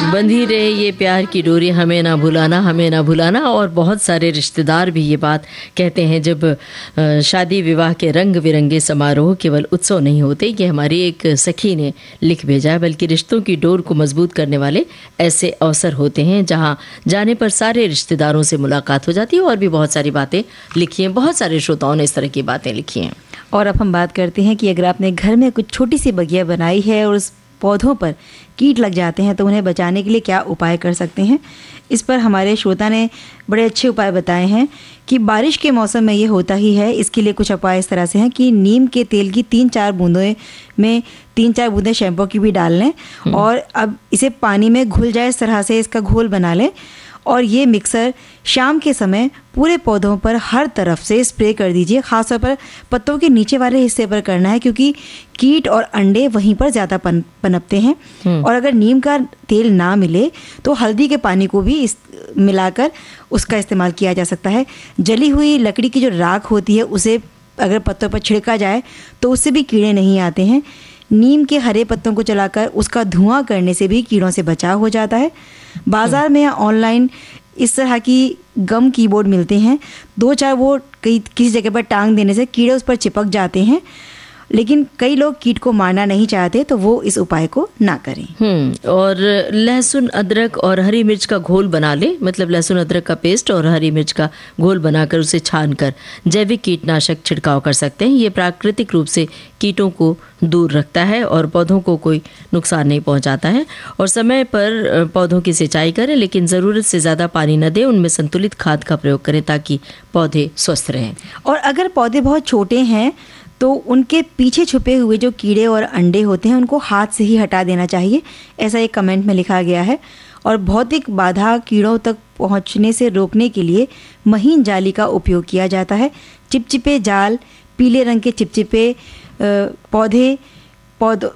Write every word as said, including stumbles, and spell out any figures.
बंधी रहे ये प्यार की डोरी, हमें ना भुलाना, हमें ना भुलाना। और बहुत सारे रिश्तेदार भी ये बात कहते हैं जब शादी विवाह के रंग बिरंगे समारोह केवल उत्सव नहीं होते। ये हमारी एक सखी ने लिख भेजा है, बल्कि रिश्तों की डोर को मजबूत करने वाले ऐसे अवसर होते हैं जहाँ जाने पर सारे रिश्तेदारों से मुलाकात हो जाती है। और भी बहुत सारी बातें लिखी हैं, बहुत सारे श्रोताओं ने इस तरह की बातें लिखी हैं। और अब हम बात करते हैं कि अगर आपने घर में कुछ छोटी सी बगिया बनाई है और उस पौधों पर कीट लग जाते हैं तो उन्हें बचाने के लिए क्या उपाय कर सकते हैं। इस पर हमारे श्रोता ने बड़े अच्छे उपाय बताए हैं कि बारिश के मौसम में ये होता ही है। इसके लिए कुछ उपाय इस तरह से हैं कि नीम के तेल की तीन चार बूंदों में तीन चार बूंदें शैम्पू की भी डाल लें और अब इसे पानी में घुल जाए, इस तरह से इसका घोल बना लें और ये मिक्सर शाम के समय पूरे पौधों पर हर तरफ से स्प्रे कर दीजिए। खासतौर पर पत्तों के नीचे वाले हिस्से पर करना है क्योंकि कीट और अंडे वहीं पर ज़्यादा पन, पनपते हैं। और अगर नीम का तेल ना मिले तो हल्दी के पानी को भी इस मिलाकर उसका इस्तेमाल किया जा सकता है। जली हुई लकड़ी की जो राख होती है उसे अगर पत्तों पर छिड़का जाए तो उससे भी कीड़े नहीं आते हैं। नीम के हरे पत्तों को जलाकर उसका धुआं करने से भी कीड़ों से बचाव हो जाता है। बाज़ार में या ऑनलाइन इस तरह की गम कीबोर्ड मिलते हैं, दो चार वो कई किसी जगह पर टांग देने से कीड़े उस पर चिपक जाते हैं, लेकिन कई लोग कीट को मारना नहीं चाहते तो वो इस उपाय को ना करें। हम्म और लहसुन अदरक और हरी मिर्च का घोल बना ले, मतलब लहसुन अदरक का पेस्ट और हरी मिर्च का घोल बनाकर उसे छानकर जैविक कीटनाशक छिड़काव कर सकते हैं। ये प्राकृतिक रूप से कीटों को दूर रखता है और पौधों को कोई नुकसान नहीं पहुंचाता है। और समय पर पौधों की सिंचाई करें, लेकिन ज़रूरत से ज़्यादा पानी न दें। उनमें संतुलित खाद का प्रयोग करें ताकि पौधे स्वस्थ रहें। और अगर पौधे बहुत छोटे हैं तो उनके पीछे छुपे हुए जो कीड़े और अंडे होते हैं उनको हाथ से ही हटा देना चाहिए, ऐसा एक कमेंट में लिखा गया है। और भौतिक बाधा कीड़ों तक पहुंचने से रोकने के लिए महीन जाली का उपयोग किया जाता है। चिपचिपे जाल, पीले रंग के चिपचिपे पौधे पौधों